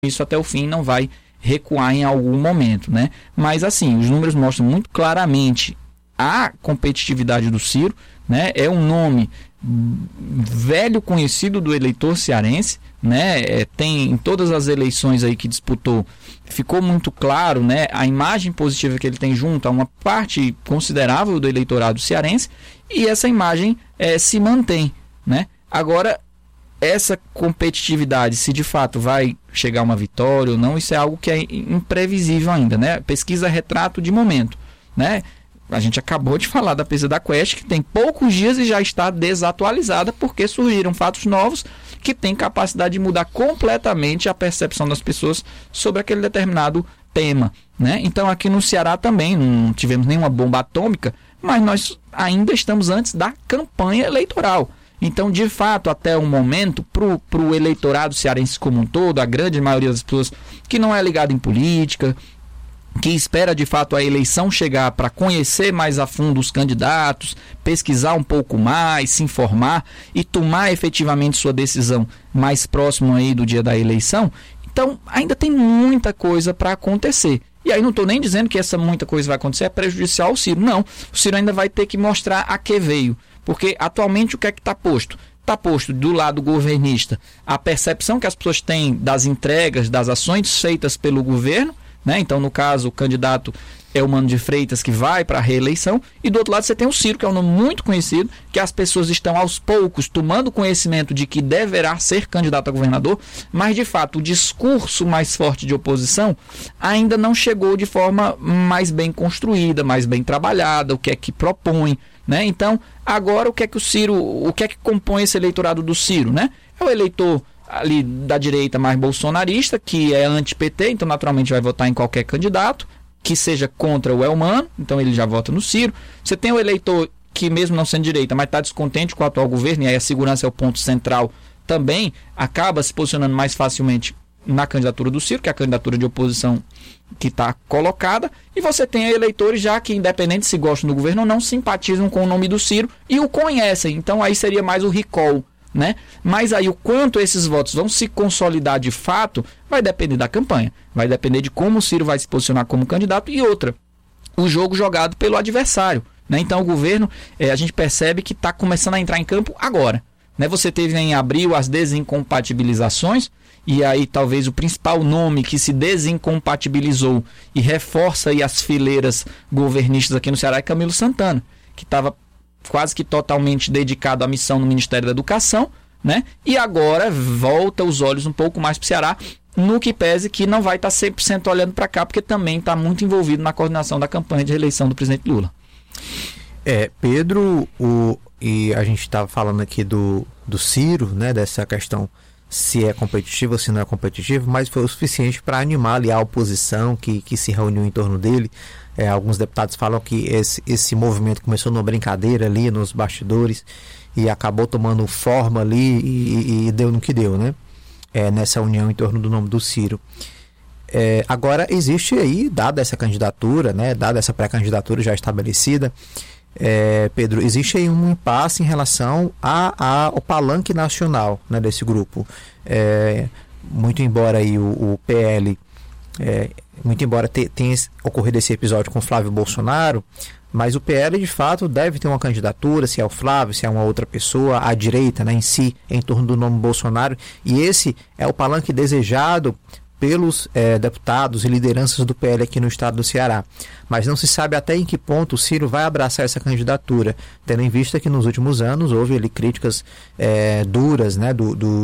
isso até o fim, não vai recuar em algum momento, né? Mas assim, os números mostram muito claramente a competitividade do Ciro, né? É um nome velho conhecido do eleitor cearense, né? Tem em todas as eleições aí que disputou, ficou muito claro, né? A imagem positiva que ele tem junto a uma parte considerável do eleitorado cearense, e essa imagem se mantém, né? Agora, essa competitividade, se de fato vai chegar a uma vitória ou não, isso é algo que é imprevisível ainda, né? Pesquisa retrato de momento, né? A gente acabou de falar da pesquisa da Quest, que tem poucos dias e já está desatualizada, porque surgiram fatos novos que têm capacidade de mudar completamente a percepção das pessoas sobre aquele determinado tema, né? Então aqui no Ceará também não tivemos nenhuma bomba atômica, mas nós ainda estamos antes da campanha eleitoral. Então, de fato, até o momento, para o eleitorado cearense como um todo, a grande maioria das pessoas que não é ligada em política, que espera de fato a eleição chegar para conhecer mais a fundo os candidatos, pesquisar um pouco mais, se informar e tomar efetivamente sua decisão mais próximo aí do dia da eleição. Então, ainda tem muita coisa para acontecer. E aí não estou nem dizendo que essa muita coisa vai acontecer é prejudicial ao Ciro. Não, o Ciro ainda vai ter que mostrar a que veio. Porque atualmente o que é que está posto? Está posto do lado governista a percepção que as pessoas têm das entregas, das ações feitas pelo governo, né? Então, no caso, o candidato é o Mano de Freitas, que vai para a reeleição, e do outro lado você tem o Ciro, que é um nome muito conhecido, que as pessoas estão aos poucos tomando conhecimento de que deverá ser candidato a governador, mas de fato o discurso mais forte de oposição ainda não chegou de forma mais bem construída, mais bem trabalhada, o que é que propõe, né? Então, agora o que é que compõe esse eleitorado do Ciro, né? É o eleitor ali da direita mais bolsonarista, que é anti-PT, então naturalmente vai votar em qualquer candidato que seja contra o Elmano, então ele já vota no Ciro. Você tem o eleitor que, mesmo não sendo direita, mas está descontente com o atual governo, e aí a segurança é o ponto central, também acaba se posicionando mais facilmente na candidatura do Ciro, que é a candidatura de oposição que está colocada, e você tem eleitores já que, independente se gostam do governo ou não, simpatizam com o nome do Ciro e o conhecem, então aí seria mais o recall, né? Mas aí o quanto esses votos vão se consolidar de fato vai depender da campanha, vai depender de como o Ciro vai se posicionar como candidato, e outra, o jogo jogado pelo adversário, né? Então o governo, a gente percebe que está começando a entrar em campo agora, né? Você teve em abril as desincompatibilizações, e aí talvez o principal nome que se desincompatibilizou e reforça aí as fileiras governistas aqui no Ceará é Camilo Santana, que estava quase que totalmente dedicado à missão no Ministério da Educação, né? E agora volta os olhos um pouco mais para o Ceará, no que pese que não vai estar 100% olhando para cá, porque também está muito envolvido na coordenação da campanha de reeleição do presidente Lula. Pedro, e a gente estava falando aqui do Ciro, né? Dessa questão se é competitivo ou se não é competitivo, mas foi o suficiente para animar ali a oposição que se reuniu em torno dele. Alguns deputados falam que esse movimento começou numa brincadeira ali nos bastidores e acabou tomando forma ali e deu no que deu, né? Nessa união em torno do nome do Ciro. Agora existe aí, dada essa candidatura, né? Dada essa pré-candidatura já estabelecida, Pedro, existe aí um impasse em relação ao palanque nacional, né, desse grupo. Muito embora aí o PL, muito embora tenha ocorrido esse episódio com Flávio Bolsonaro, mas o PL de fato deve ter uma candidatura, se é o Flávio, se é uma outra pessoa, a direita, né, em si, em torno do nome Bolsonaro, e esse é o palanque desejado pelos deputados e lideranças do PL aqui no estado do Ceará. Mas não se sabe até em que ponto o Ciro vai abraçar essa candidatura, tendo em vista que nos últimos anos houve ali críticas duras, né,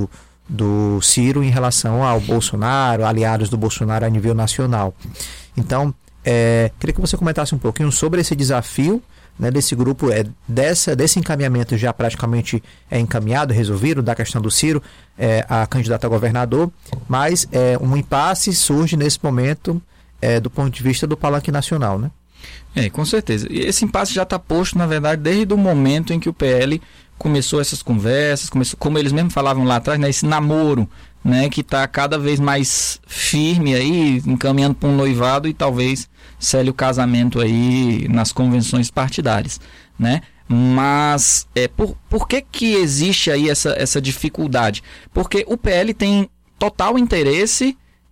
do Ciro em relação ao Bolsonaro, aliados do Bolsonaro a nível nacional. Então, queria que você comentasse um pouquinho sobre esse desafio, né, desse grupo, desse encaminhamento já praticamente encaminhado, resolvido, da questão do Ciro, a candidata a governador, mas um impasse surge nesse momento do ponto de vista do palanque nacional, né? Com certeza. E esse impasse já está posto, na verdade, desde o momento em que o PL começou essas conversas, como eles mesmos falavam lá atrás, né, esse namoro, né, que está cada vez mais firme aí, encaminhando para um noivado e talvez cele o casamento aí nas convenções partidárias, né? Mas por que existe aí essa dificuldade? Porque o PL tem total interesse